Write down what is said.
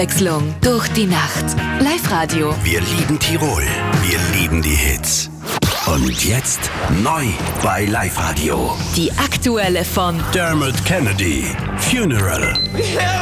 Wechslung durch die Nacht. Live-Radio. Wir lieben Tirol. Wir lieben die Hits. Und jetzt neu bei Live-Radio. Die aktuelle von Dermot Kennedy. Funeral.